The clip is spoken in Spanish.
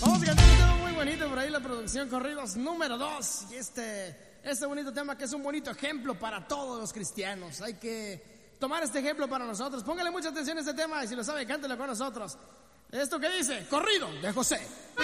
Vamos a cantar un tema muy bonito por ahí, la producción Corridos número 2. Y este bonito tema que es un bonito ejemplo para todos los cristianos. Hay que tomar este ejemplo para nosotros. Póngale mucha atención a este tema y si lo sabe, cántelo con nosotros. Esto que dice, Corrido de José.